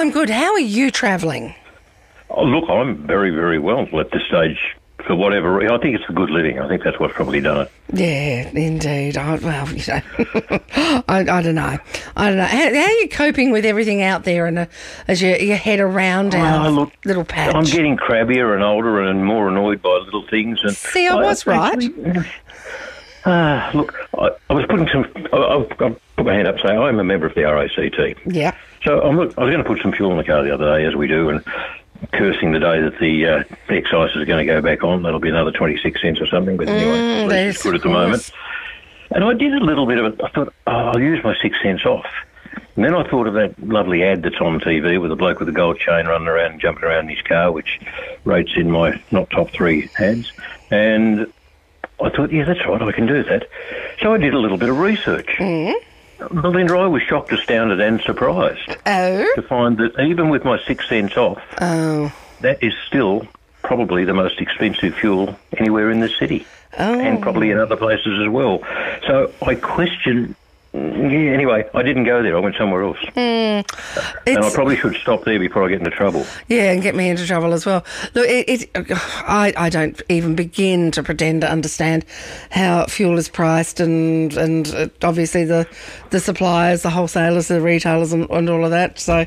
I'm good. How are you travelling? Oh, look, I'm very, very well at this stage. For whatever reason, I think it's a good living. I think that's what's probably done it. Yeah, indeed. I don't know. How are you coping with everything out there and as you head around our little patch? I'm getting crabbier and older and more annoyed by little things. And see, I was right. Look, I was putting some... I'll put my hand up and say I'm a member of the RACT. Yeah. So I was going to put some fuel in the car the other day, as we do, and cursing the day that the excise is going to go back on. That'll be another 26 cents or something, but anyway, it's good at the moment. And I did a little bit of it. I thought, I'll use my 6 cents off. And then I thought of that lovely ad that's on TV with a bloke with a gold chain running around and jumping around in his car, which rates in my not top 3 ads. And I thought, yeah, that's right, I can do that. So I did a little bit of research. Melinda, I was shocked, astounded and surprised to find that even with my 6 cents off, that is still probably the most expensive fuel anywhere in the city and probably in other places as well. So I question... Yeah, anyway, I didn't go there. I went somewhere else. And I probably should stop there before I get into trouble. Yeah, and get me into trouble as well. Look, I don't even begin to pretend to understand how fuel is priced and obviously the suppliers, the wholesalers, the retailers and all of that. So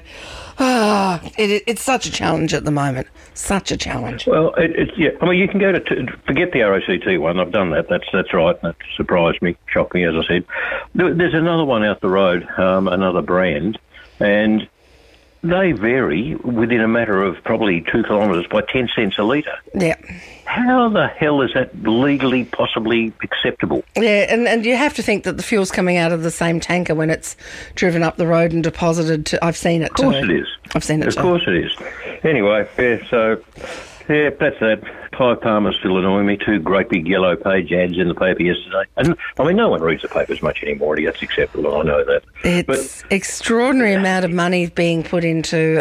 it's such a challenge at the moment. Such a challenge. Well, yeah. I mean, you can go to forget the RACT one. I've done that. That's right. That surprised me, shocked me, as I said. There's another one out the road, another brand, and they vary within a matter of probably 2 kilometres by 10 cents a litre. Yeah. How the hell is that legally possibly acceptable? Yeah, and you have to think that the fuel's coming out of the same tanker when it's driven up the road and deposited to... I've seen it too. Of course it is. I've seen it too. Of course it is. Anyway, so... Yeah, that's that. Clive Palmer's still annoying me. 2 great big yellow page ads in the paper yesterday. And, I mean, no one reads the papers much anymore. That's acceptable. I know that. It's extraordinary amount of money being put into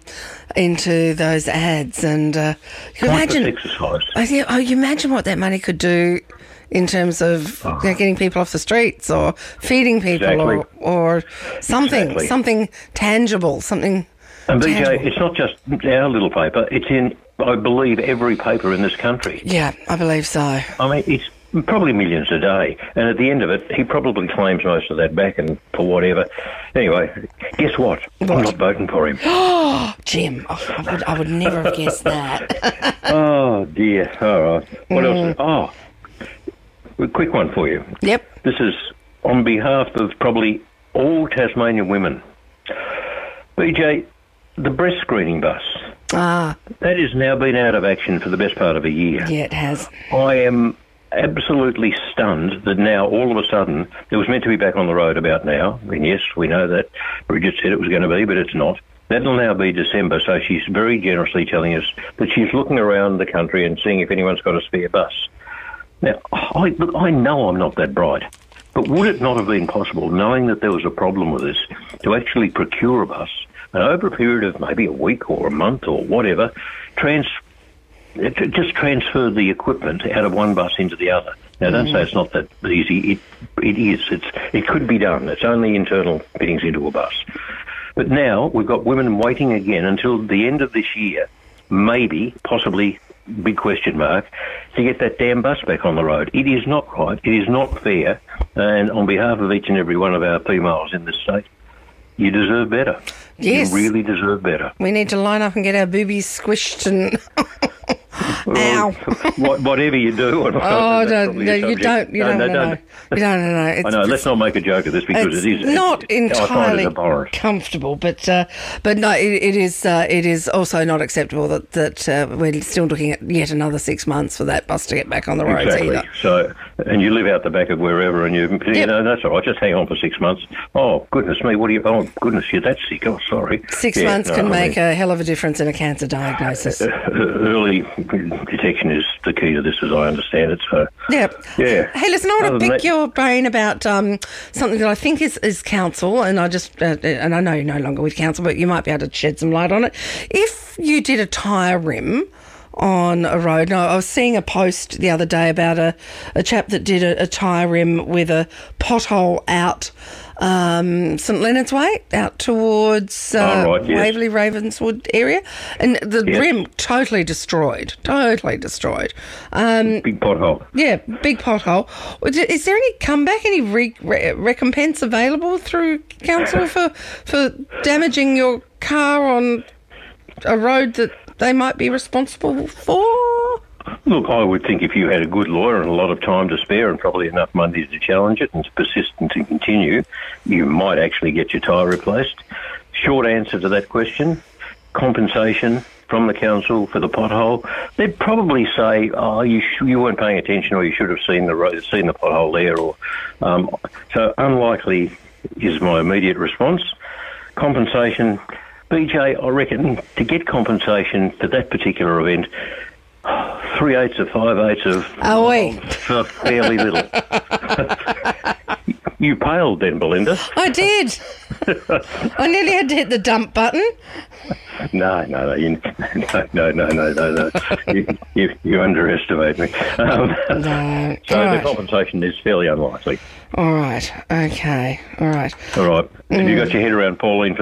those ads. And you imagine... exercise. You imagine what that money could do in terms of getting people off the streets or feeding people or something tangible, something... And BJ, it's not just our little paper, it's in, I believe, every paper in this country. Yeah, I believe so. I mean, it's probably millions a day, and at the end of it, he probably claims most of that back and for whatever. Anyway, guess what? I'm not voting for him. Oh, Jim, I would never have guessed that. Oh, dear. All right. What else? A quick one for you. Yep. This is on behalf of probably all Tasmanian women. BJ... The breast screening bus. That has now been out of action for the best part of a year. Yeah, it has. I am absolutely stunned that now, all of a sudden, it was meant to be back on the road about now. And yes, we know that. Bridget said it was going to be, but it's not. That'll now be December, so she's very generously telling us that she's looking around the country and seeing if anyone's got a spare bus. Now, I know I'm not that bright, but would it not have been possible, knowing that there was a problem with this, to actually procure a bus and over a period of maybe a week or a month or whatever, just transfer the equipment out of one bus into the other? Now, don't say it's not that easy. It is. It could be done. It's only internal fittings into a bus. But now we've got women waiting again until the end of this year, maybe, possibly, big question mark, to get that damn bus back on the road. It is not right. It is not fair. And on behalf of each and every one of our females in this state, you deserve better. Yes. You really deserve better. We need to line up and get our boobies squished and... Ow. Whatever you do. You don't. I know. Let's not make a joke of this because it is not entirely comfortable, but no, it is also not acceptable that we're still looking at yet another 6 months for that bus to get back on the roads either. So, and you live out the back of wherever, and you know, that's all right. Just hang on for 6 months. Oh goodness me, oh goodness, you're that sick. Oh, sorry. 6 months can make a hell of a difference in a cancer diagnosis. Early detection is the key to this, as I understand it. So yeah. Hey, listen, I want to pick your brain about something that I think is council, and I just and I know you're no longer with council, but you might be able to shed some light on it. If you did a tyre rim on a road, now I was seeing a post the other day about a chap that did a tyre rim with a pothole out St Leonard's Way out towards Right, yes. Waverley Ravenswood area, and the rim totally destroyed. Big pothole. Yeah, big pothole. Is there any comeback, any recompense available through council for damaging your car on a road that they might be responsible for? Look, I would think if you had a good lawyer and a lot of time to spare and probably enough money to challenge it and persistent to continue, you might actually get your tyre replaced. Short answer to that question, compensation from the council for the pothole. They'd probably say, "Oh, you weren't paying attention, or you should have seen the pothole there." Or so unlikely is my immediate response. Compensation, BJ, I reckon to get compensation for that particular event, 3/8 of 5/8 of for fairly little. You paled then, Belinda. I did. I nearly had to hit the dump button. No. You underestimate me. No. So the compensation is fairly unlikely. All right. Okay. All right. All right. Have you got your head around, Pauline,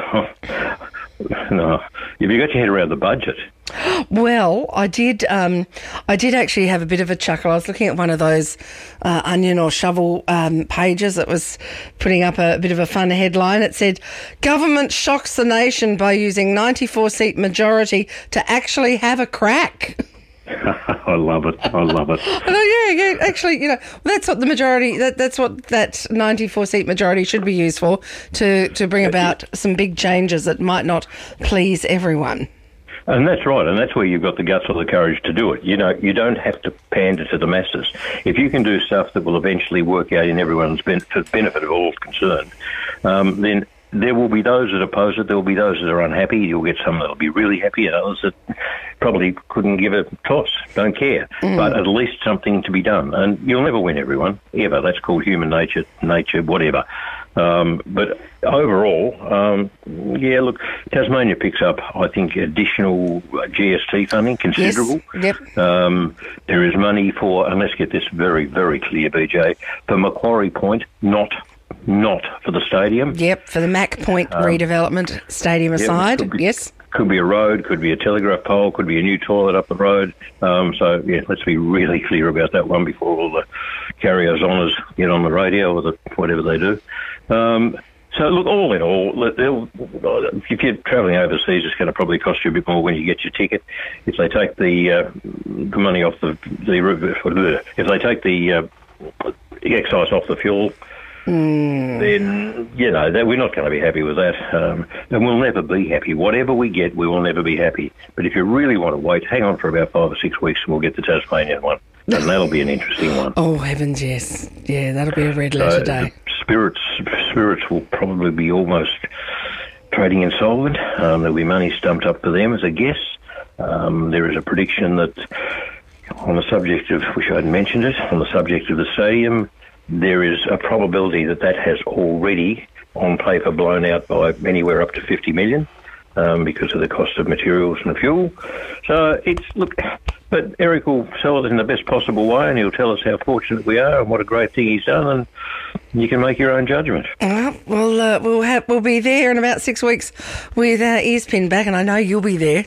No. Have you got your head around the budget? Well, I did actually have a bit of a chuckle. I was looking at one of those onion or shovel pages that was putting up a bit of a fun headline. It said, "Government shocks the nation by using 94-seat majority to actually have a crack." I love it. Yeah. Actually, that's what the majority. That's what that 94-seat majority should be used for, to bring about some big changes that might not please everyone. And that's right, and that's where you've got the guts or the courage to do it. You don't have to pander to the masses. If you can do stuff that will eventually work out in everyone's benefit of all concerned, then there will be those that oppose it. There will be those that are unhappy. You'll get some that will be really happy, and others that probably couldn't give a toss, don't care. But at least something to be done. And you'll never win everyone, ever. That's called human nature, whatever. But overall, look, Tasmania picks up, I think, additional GST funding, considerable. Yes. Yep. There is money for, and let's get this very, very clear, BJ, for Macquarie Point, not for the stadium. Yep, for the Mac Point redevelopment, stadium aside. Yes. Could be a road, could be a telegraph pole, could be a new toilet up the road. Let's be really clear about that one before all the carriers honours get on the radio or whatever they do. So, look, all in all, if you're travelling overseas, it's going to probably cost you a bit more when you get your ticket. If they take the money off if they take the excise off the fuel, then, we're not going to be happy with that. And we'll never be happy. Whatever we get, we will never be happy. But if you really want to wait, hang on for about 5 or 6 weeks and we'll get the Tasmanian one. And that'll be an interesting one. Oh, heavens, yes. Yeah, that'll be a red letter day. Spirits will probably be almost trading insolvent. There'll be money stumped up for them as a guess. There is a prediction that on the subject of, wish I hadn't mentioned it, on the subject of the stadium, there is a probability that has already, on paper, blown out by anywhere up to 50 million because of the cost of materials and fuel. So but Eric will sell it in the best possible way, and he'll tell us how fortunate we are and what a great thing he's done, and you can make your own judgment. We'll be there in about 6 weeks with our ears pinned back, and I know you'll be there.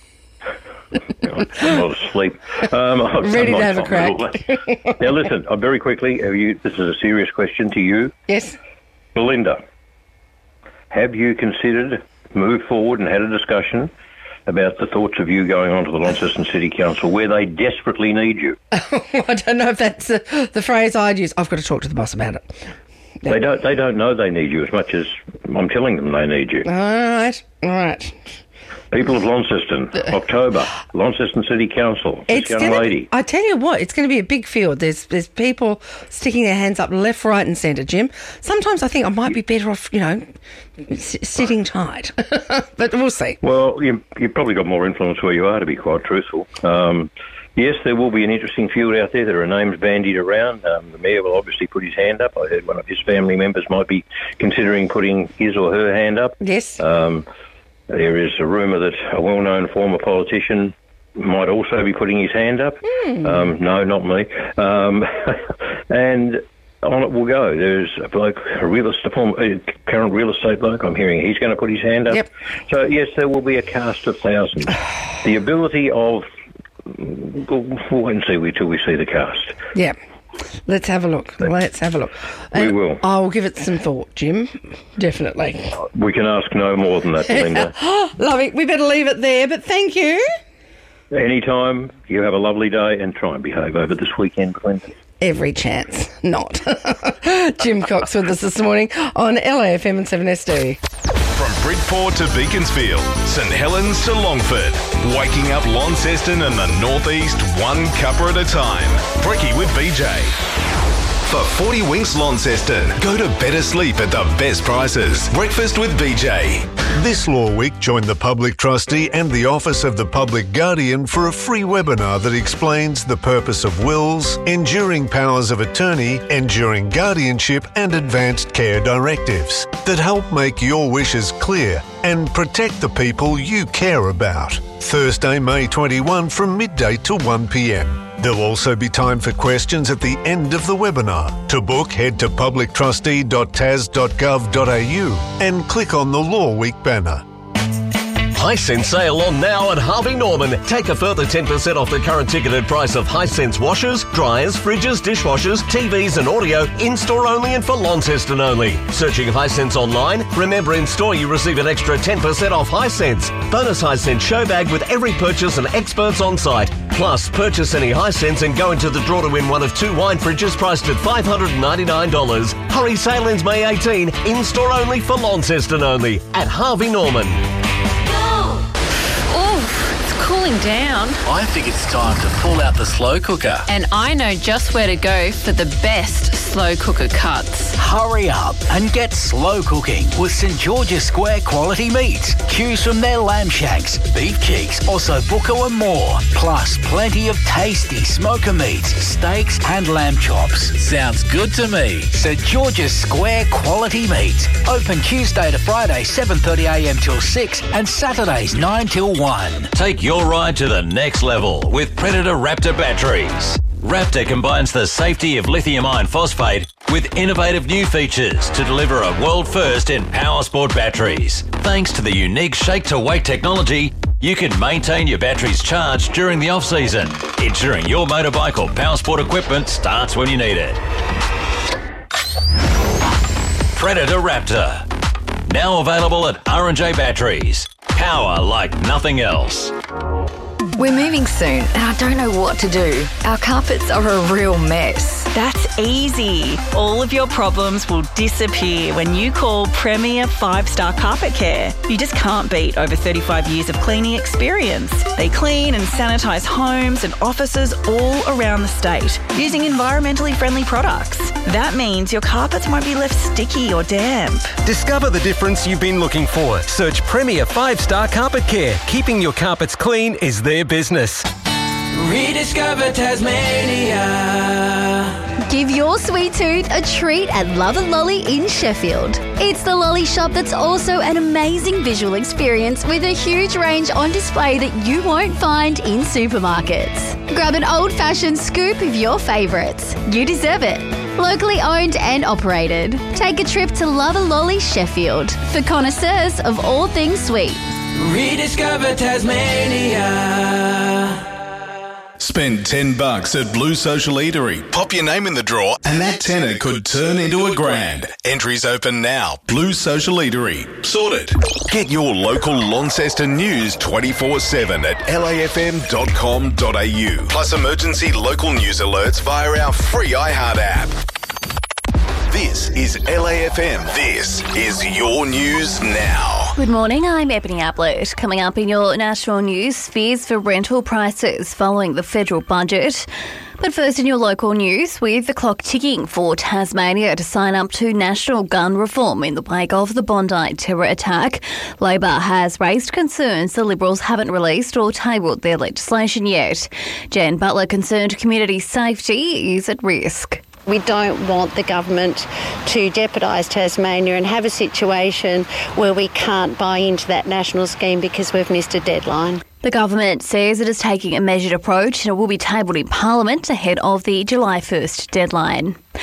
I'm not asleep. Ready to have a crack. Now, listen, very quickly, this is a serious question to you. Yes. Belinda, have you considered, moved forward and had a discussion about the thoughts of you going on to the Launceston City Council where they desperately need you? I don't know if that's the phrase I'd use. I've got to talk to the boss about it. They don't know they need you as much as I'm telling them they need you. All right. People of Launceston, October, Launceston City Council, this young lady. I tell you what, it's going to be a big field. There's people sticking their hands up left, right and centre, Jim. Sometimes I think I might be better off, sitting tight. But we'll see. Well, you've probably got more influence where you are, to be quite truthful. Yes, there will be an interesting field out there. There are names bandied around. The Mayor will obviously put his hand up. I heard one of his family members might be considering putting his or her hand up. Yes. There is a rumour that a well-known former politician might also be putting his hand up. No, not me. And on it will go. There's a bloke, a current real estate bloke, I'm hearing he's going to put his hand up. Yep. So, yes, there will be a cast of thousands. The ability of... We'll wait and see till we see the cast. Yeah. Let's have a look. We will. I'll give it some thought, Jim. Definitely. We can ask no more than that, Belinda. Love it. We better leave it there, but thank you. Anytime. You have a lovely day and try and behave over this weekend, Belinda. Every chance not. Jim Cox with us this morning on LAFM and 7SD. From Bridport to Beaconsfield, St Helens to Longford, waking up Launceston and the Northeast one cuppa at a time. Brekkie with BJ. For 40 Winks Launceston, go to better sleep at the best prices. Breakfast with BJ. This Law Week, join the Public Trustee and the Office of the Public Guardian for a free webinar that explains the purpose of wills, enduring powers of attorney, enduring guardianship and advanced care directives that help make your wishes clear and protect the people you care about. Thursday, May 21 from midday to 1 p.m. There'll also be time for questions at the end of the webinar. To book, head to publictrustee.tas.gov.au and click on the Law Week banner. Hisense sale on now at Harvey Norman. Take a further 10% off the current ticketed price of Hisense washers, dryers, fridges, dishwashers, TVs and audio in-store only and for Launceston only. Searching Hisense online? Remember, in store you receive an extra 10% off Hisense. Bonus Hisense show bag with every purchase and experts on site. Plus, purchase any Hisense and go into the draw to win one of 2 wine fridges priced at $599. Hurry, sale ends May 18. In-store only for Launceston only at Harvey Norman. Cooling down. I think it's time to pull out the slow cooker. And I know just where to go for the best slow cooker cuts. Hurry up and get slow cooking with St George's Square quality meats. Choose from their lamb shanks, beef cheeks, ossobuco and more. Plus plenty of tasty smoker meats, steaks and lamb chops. Sounds good to me. St George's Square quality meats. Open Tuesday to Friday 7:30am till 6 and Saturdays 9 till 1. Take your ride to the next level with Predator Raptor batteries. Raptor combines the safety of lithium iron phosphate with innovative new features to deliver a world first in power sport batteries. Thanks to the unique shake-to-wake technology, you can maintain your batteries charged during the off-season, ensuring your motorbike or power sport equipment starts when you need it. Predator Raptor. Now available at R&J Batteries. Power like nothing else. We're moving soon and I don't know what to do. Our carpets are a real mess. That's easy. All of your problems will disappear when you call Premier 5-Star Carpet Care. You just can't beat over 35 years of cleaning experience. They clean and sanitise homes and offices all around the state using environmentally friendly products. That means your carpets won't be left sticky or damp. Discover the difference you've been looking for. Search Premier 5-Star Carpet Care. Keeping your carpets clean is their business. Rediscover Tasmania. Give your sweet tooth a treat at Love a Lolly in Sheffield. It's the lolly shop that's also an amazing visual experience with a huge range on display that you won't find in supermarkets. Grab an old-fashioned scoop of your favourites. You deserve it. Locally owned and operated. Take a trip to Love a Lolly Sheffield for connoisseurs of all things sweet. Rediscover Tasmania. Spend $10 at Blue Social Eatery. Pop your name in the draw and that tenner could turn into $1,000. Entries open now. Blue Social Eatery. Sorted. Get your local Launceston news 24/7 at lafm.com.au. Plus emergency local news alerts via our free iHeart app. This is LAFM. This is your news now. Good morning, I'm Ebony Ablett. Coming up in your national news, fears for rental prices following the federal budget. But first in your local news, with the clock ticking for Tasmania to sign up to national gun reform in the wake of the Bondi terror attack, Labor has raised concerns the Liberals haven't released or tabled their legislation yet. Jan Butler concerned community safety is at risk. We don't want the government to jeopardise Tasmania and have a situation where we can't buy into that national scheme because we've missed a deadline. The government says it is taking a measured approach and it will be tabled in Parliament ahead of the July 1st deadline.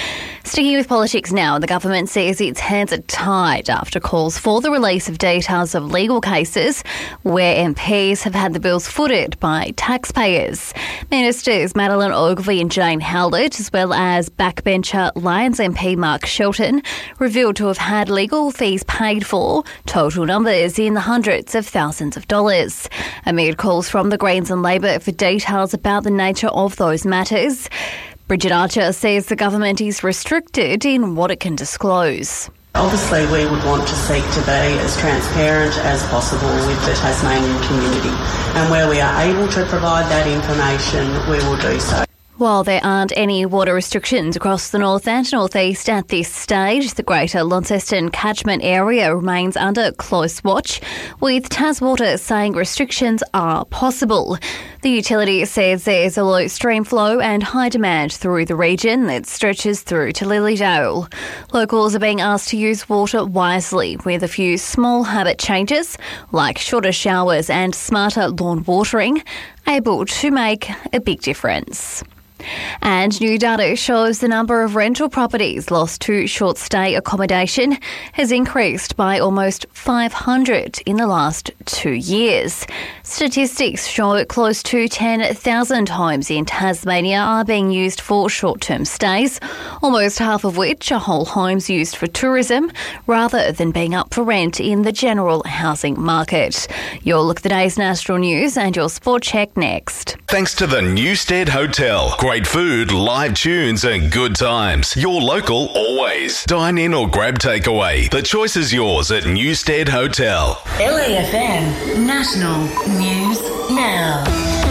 Sticking with politics now, the government says its hands are tied after calls for the release of details of legal cases where MPs have had the bills footed by taxpayers. Ministers Madeleine Ogilvie and Jane Howlett, as well as backbencher Lions MP Mark Shelton, revealed to have had legal fees paid for, total numbers in the hundreds of thousands of dollars. Amid calls from the Greens and Labor for details about the nature of those matters, Bridget Archer says the government is restricted in what it can disclose. Obviously, we would want to seek to be as transparent as possible with the Tasmanian community, and where we are able to provide that information, we will do so. While there aren't any water restrictions across the north and northeast at this stage, the Greater Launceston catchment area remains under close watch, with TasWater saying restrictions are possible. The utility says there's a low stream flow and high demand through the region that stretches through to Lilydale. Locals are being asked to use water wisely, with a few small habit changes, like shorter showers and smarter lawn watering, able to make a big difference. And new data shows the number of rental properties lost to short stay accommodation has increased by almost 500 in the last 2 years. Statistics show close to 10,000 homes in Tasmania are being used for short-term stays, almost half of which are whole homes used for tourism rather than being up for rent in the general housing market. You'll look at the day's national news and your sport check next. Thanks to the Newstead Hotel. Great food, live tunes and good times. Your local always. Dine in or grab takeaway. The choice is yours at Newstead Hotel. LAFM National News Now.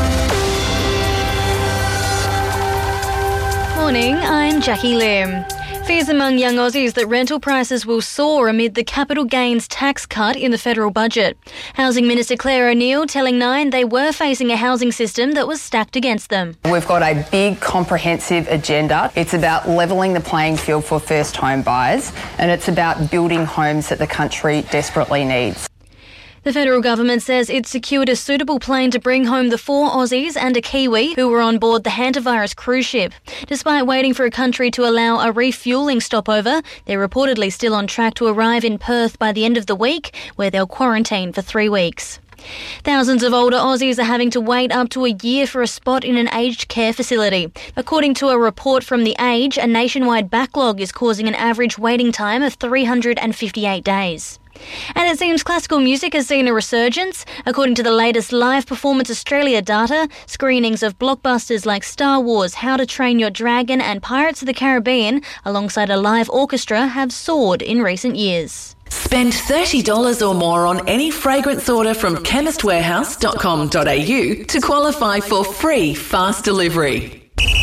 Morning, I'm Jackie Lim. Fears among young Aussies that rental prices will soar amid the capital gains tax cut in the federal budget. Housing Minister Claire O'Neil telling Nine they were facing a housing system that was stacked against them. We've got a big comprehensive agenda. It's about levelling the playing field for first home buyers, and it's about building homes that the country desperately needs. The federal government says it secured a suitable plane to bring home the 4 Aussies and a Kiwi who were on board the hantavirus cruise ship. Despite waiting for a country to allow a refuelling stopover, they're reportedly still on track to arrive in Perth by the end of the week, where they'll quarantine for 3 weeks. Thousands of older Aussies are having to wait up to a year for a spot in an aged care facility. According to a report from The Age, a nationwide backlog is causing an average waiting time of 358 days. And it seems classical music has seen a resurgence. According to the latest Live Performance Australia data, screenings of blockbusters like Star Wars, How to Train Your Dragon and Pirates of the Caribbean, alongside a live orchestra, have soared in recent years. Spend $30 or more on any fragrance order from chemistwarehouse.com.au to qualify for free fast delivery.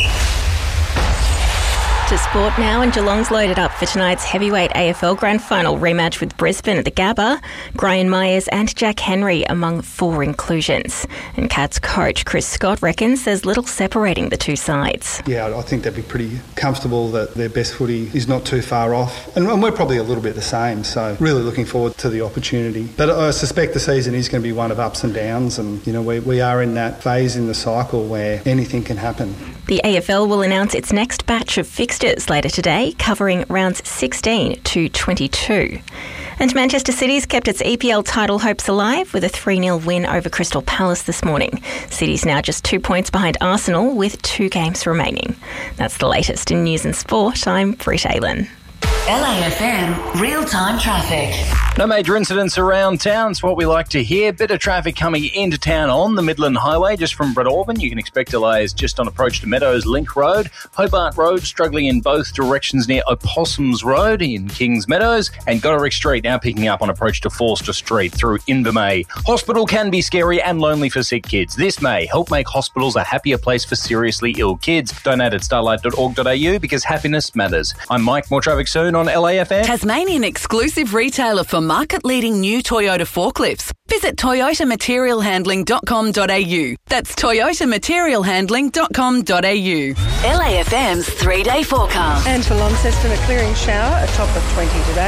To sport now, and Geelong's loaded up for tonight's heavyweight AFL Grand Final rematch with Brisbane at the Gabba. Brian Myers and Jack Henry among 4 inclusions. And Cats coach Chris Scott reckons there's little separating the two sides. Yeah, I think they'd be pretty comfortable that their best footy is not too far off. And we're probably a little bit the same, so really looking forward to the opportunity. But I suspect the season is going to be one of ups and downs, and you know we are in that phase in the cycle where anything can happen. The AFL will announce its next batch of fixtures later today, covering rounds 16 to 22. And Manchester City's kept its EPL title hopes alive with a 3-0 win over Crystal Palace this morning. City's now just 2 points behind Arsenal with 2 games remaining. That's the latest in news and sport. I'm Britt Aylen. LAFM real-time traffic. No major incidents around town, it's what we like to hear. Bit of traffic coming into town on the Midland Highway, just from Bredorbin. You can expect delays just on approach to Meadows Link Road. Hobart Road struggling in both directions near Opossums Road in Kings Meadows. And Goderic Street now picking up on approach to Forster Street through Invermay. Hospital can be scary and lonely for sick kids. This may help make hospitals a happier place for seriously ill kids. Donate at starlight.org.au because happiness matters. I'm Mike, more traffic soon on LAFM. Tasmanian exclusive retailer for market-leading new Toyota forklifts. Visit toyotamaterialhandling.com.au. That's toyotamaterialhandling.com.au. LAFM's 3-day forecast. And for Launceston, a clearing shower, a top of 20 today.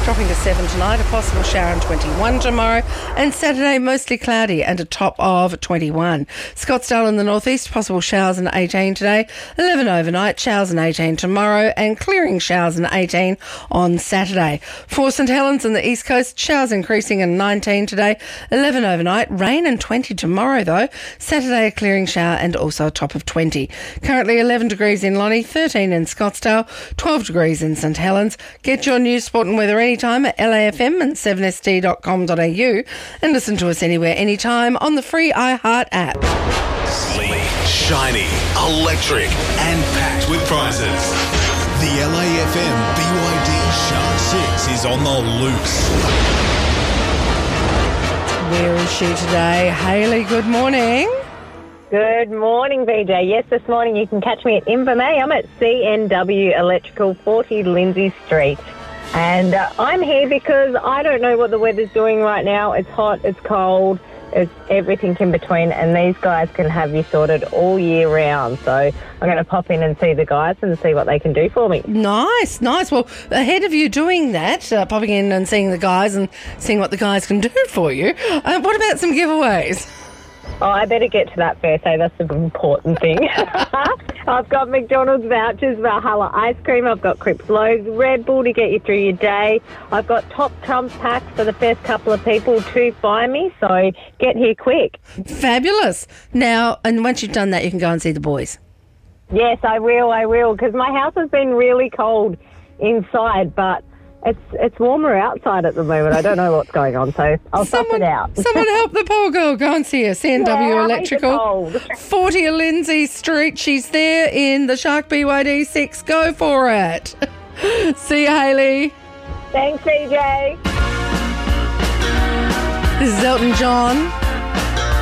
dropping to 7 tonight, a possible shower and 21 tomorrow, and Saturday mostly cloudy and a top of 21. Scottsdale in the northeast, possible showers and 18 today, 11 overnight, showers and 18 tomorrow, and clearing showers and 18 on Saturday. For St Helens in the east coast, showers increasing and 19 today, 11 overnight, rain and 20 tomorrow though, Saturday a clearing shower and also a top of 20. Currently 11 degrees in Lonnie, 13 in Scottsdale, 12 degrees in St Helens. Get your news, sport and weather anytime at LAFM and 7st.com.au and listen to us anywhere, anytime on the free iHeart app. Sleek, shiny, electric and packed with prizes. The LAFM BYD Shark 6 is on the loose. Where is she today? Hayley, good morning. Good morning, BJ. Yes, this morning you can catch me at Invermay. I'm at CNW Electrical, 40 Lindsay Street. And I'm here because I don't know what the weather's doing right now. It's hot, it's cold, it's everything in between. And these guys can have you sorted all year round. So I'm going to pop in and see the guys and see what they can do for me. Nice, nice. Well, ahead of you doing that, popping in and seeing the guys and seeing what the guys can do for you, what about some giveaways? Oh, I better get to that first, that's the important thing. I've got McDonald's vouchers, Valhalla ice cream, I've got Cripps Loaves, Red Bull to get you through your day. I've got top trumps packs for the first couple of people to find me, so get here quick. Fabulous. Now, and once you've done that, you can go and see the boys. Yes, I will, because my house has been really cold inside, but it's warmer outside at the moment. I don't know what's going on, so I'll suss it out. Someone help the poor girl. Go and see her. CNW Electrical, 40 Lindsay Street. She's there in the Shark BYD 6. Go for it. See you, Hayley. Thanks, CJ. This is Elton John.